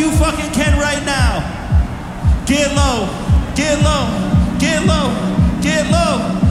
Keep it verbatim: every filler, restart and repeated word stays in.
you fucking can right now. Get low, get low, get low, get low.